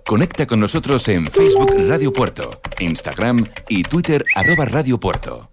Conecta con nosotros en Facebook Radio Puerto, Instagram y Twitter @Radio Puerto.